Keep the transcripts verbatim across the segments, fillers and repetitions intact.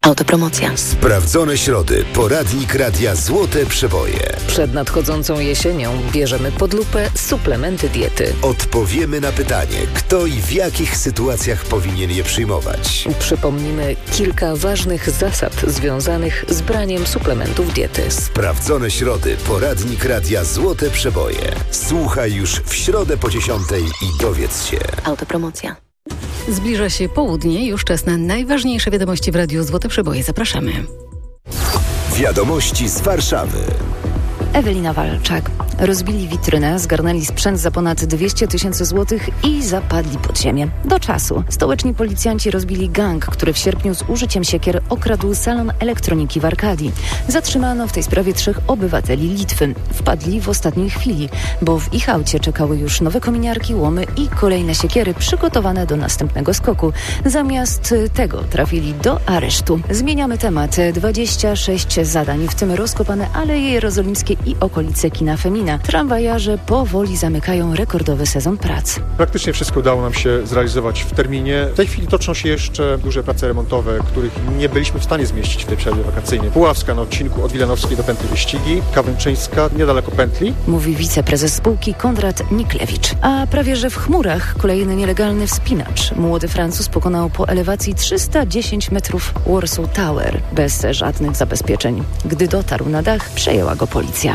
Autopromocja. Sprawdzone środy. Poradnik Radia Złote Przeboje. Przed nadchodzącą jesienią bierzemy pod lupę suplementy diety. Odpowiemy na pytanie, kto i w jakich sytuacjach powinien je przyjmować. Przypomnimy kilka ważnych zasad związanych z braniem suplementów diety. Sprawdzone środy. Poradnik Radia Złote Przeboje. Słuchaj już w środę po dziesiątej i dowiedz się. Autopromocja. Zbliża się południe, już czas na najważniejsze wiadomości w Radiu Złote Przeboje. Zapraszamy. Wiadomości z Warszawy. Ewelina Walczak. Rozbili witrynę, zgarnęli sprzęt za ponad dwieście tysięcy złotych i zapadli pod ziemię. Do czasu. Stołeczni policjanci rozbili gang, który w sierpniu z użyciem siekier okradł salon elektroniki w Arkadii. Zatrzymano w tej sprawie trzech obywateli Litwy. Wpadli w ostatniej chwili, bo w ich aucie czekały już nowe kominiarki, łomy i kolejne siekiery przygotowane do następnego skoku. Zamiast tego trafili do aresztu. Zmieniamy temat. dwadzieścia sześć zadań, w tym rozkopane Aleje Jerozolimskie i okolice kina Femina. Tramwajarze powoli zamykają rekordowy sezon prac. Praktycznie wszystko udało nam się zrealizować w terminie. W tej chwili toczą się jeszcze duże prace remontowe, których nie byliśmy w stanie zmieścić w tej przerwie wakacyjnej. Puławska na odcinku od Wilanowskiej do Pętli Wyścigi, Kawęczyńska niedaleko Pętli. Mówi wiceprezes spółki Konrad Niklewicz. A prawie że w chmurach kolejny nielegalny wspinacz. Młody Francuz pokonał po elewacji trzysta dziesięć metrów Warsaw Tower bez żadnych zabezpieczeń. Gdy dotarł na dach, przejęła go policja.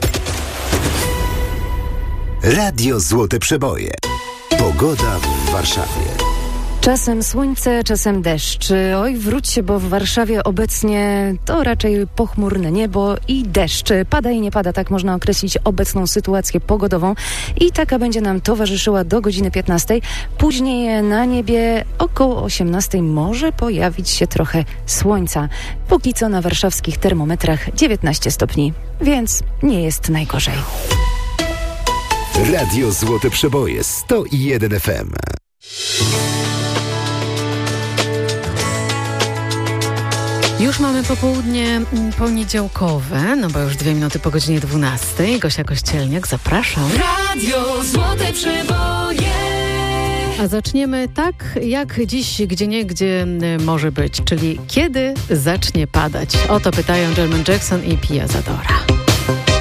Radio Złote Przeboje. Pogoda w Warszawie. Czasem słońce, czasem deszcz. Oj, wróćcie, bo w Warszawie obecnie to raczej pochmurne niebo i deszcz. Pada i nie pada, tak można określić obecną sytuację pogodową. I taka będzie nam towarzyszyła do godziny piętnastej. Później na niebie około osiemnastej może pojawić się trochę słońca. Póki co na warszawskich termometrach dziewiętnaście stopni, więc nie jest najgorzej. Radio Złote Przeboje sto jeden F M. Już mamy popołudnie poniedziałkowe, no bo już dwie minuty po godzinie dwunastej. Gosia Kościelniak, zapraszam. Radio Złote Przeboje. A zaczniemy tak, jak dziś gdzieniegdzie może być, czyli kiedy zacznie padać. O to pytają Jermaine Jackson i Pia Zadora.